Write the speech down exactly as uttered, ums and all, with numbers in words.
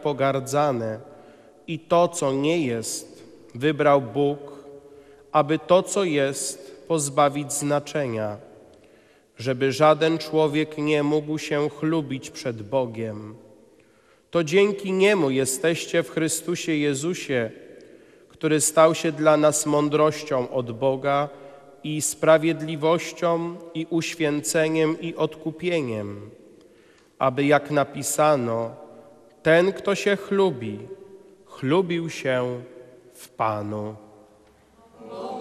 pogardzane i to, co nie jest, wybrał Bóg, aby to, co jest, pozbawić znaczenia, żeby żaden człowiek nie mógł się chlubić przed Bogiem. To dzięki Niemu jesteście w Chrystusie Jezusie, który stał się dla nas mądrością od Boga i sprawiedliwością, i uświęceniem, i odkupieniem, aby, jak napisano, ten, kto się chlubi, chlubił się w Panu.